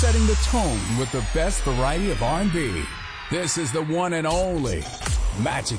setting the tone with the best variety of R&B. This is the one and only Magic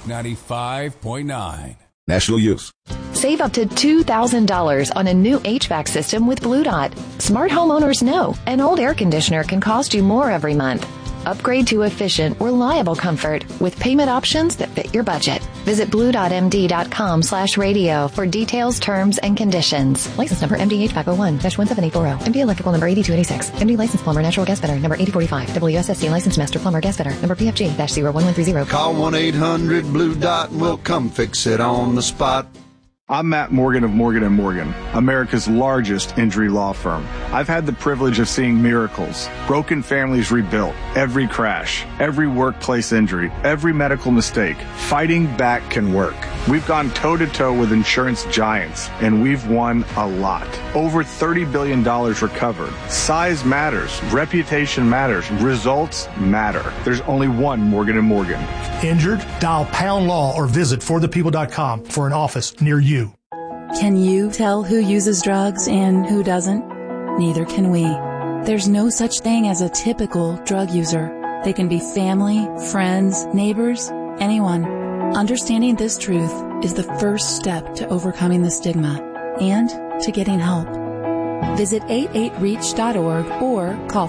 95.9. National use. Save up to $2,000 on a new HVAC system with Blue Dot. Smart homeowners know an old air conditioner can cost you more every month. Upgrade to efficient, reliable comfort with payment options that fit your budget. Visit blue.md.com/radio for details, terms, and conditions. License number MD HVAC 01-17840. MD electrical number 8286. MD license plumber natural gas fitter number 8045. WSSC license master plumber gas fitter number PFG-01130. Call 1-800-BLUE-DOT and we'll come fix it on the spot. I'm Matt Morgan of Morgan & Morgan, America's largest injury law firm. I've had the privilege of seeing miracles, broken families rebuilt, every crash, every workplace injury, every medical mistake. Fighting back can work. We've gone toe-to-toe with insurance giants, and we've won a lot. Over $30 billion recovered. Size matters. Reputation matters. Results matter. There's only one Morgan & Morgan. Injured? Dial Pound Law or visit forthepeople.com for an office near you. Can you tell who uses drugs and who doesn't? Neither can we. There's no such thing as a typical drug user. They can be family, friends, neighbors, anyone. Understanding this truth is the first step to overcoming the stigma and to getting help. Visit 88reach.org or call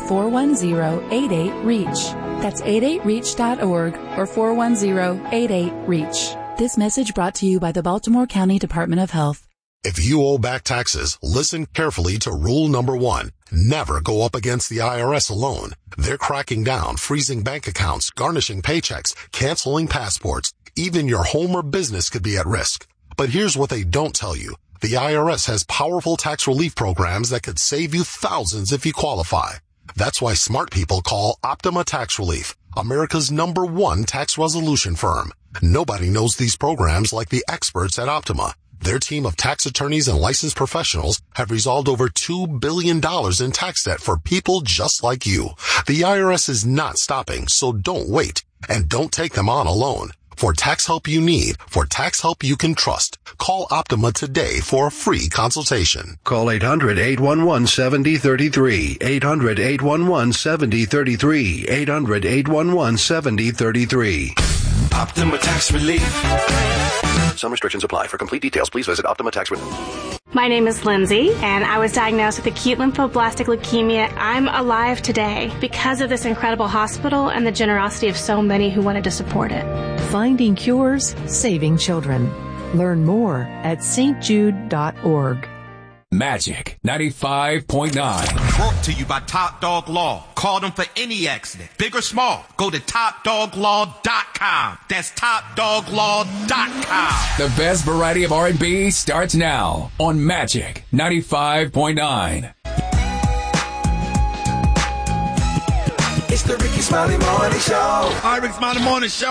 410-88-REACH. That's 88reach.org or 410-88-REACH. This message brought to you by the Baltimore County Department of Health. If you owe back taxes, listen carefully to rule number 1. Never go up against the IRS alone. They're cracking down, freezing bank accounts, garnishing paychecks, canceling passports. Even your home or business could be at risk. But here's what they don't tell you. The IRS has powerful tax relief programs that could save you thousands if you qualify. That's why smart people call Optima Tax Relief, America's #1 tax resolution firm. Nobody knows these programs like the experts at Optima. Their team of tax attorneys and licensed professionals have resolved over $2 billion in tax debt for people just like you. The IRS is not stopping, so don't wait. And don't take them on alone. For tax help you need, for tax help you can trust, call Optima today for a free consultation. Call 800-811-7033, 800-811-7033, 800-811-7033. Optima Tax Relief. Some restrictions apply. For complete details, please visit Optima Tax Relief. My name is Lindsay, and I was diagnosed with acute lymphoblastic leukemia. I'm alive today because of this incredible hospital and the generosity of so many who wanted to support it. Finding cures, saving children. Learn more at stjude.org. Magic 95.9. Brought to you by Top Dog Law. Call them for any accident, big or small. Go to TopDogLaw.com. That's TopDogLaw.com. The best variety of R&B starts now on Magic 95.9. It's the Ricky Smiley Morning Show. All right, Ricky Smiley Morning Show.